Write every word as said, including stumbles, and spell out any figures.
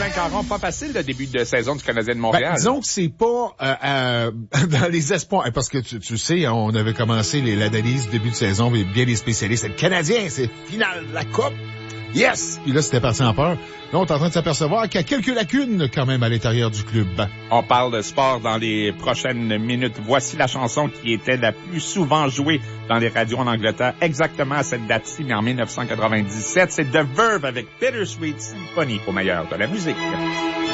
Sylvain Caron, pas facile le début de saison du Canadien de Montréal. Ben, disons que c'est pas euh, euh, dans les espoirs, parce que tu, tu sais, on avait commencé les, l'analyse du début de saison, mais bien les spécialistes. Le Canadien, c'est finale de la Coupe. Yes! Puis là, c'était parti en peur. Là, on est en train de s'apercevoir qu'il y a quelques lacunes quand même à l'intérieur du club. On parle de sport dans les prochaines minutes. Voici la chanson qui était la plus souvent jouée dans les radios en Angleterre, exactement à cette date-ci, mais en dix-neuf cent quatre-vingt-dix-sept. C'est The Verve avec Bittersweet Symphony au meilleur de la musique.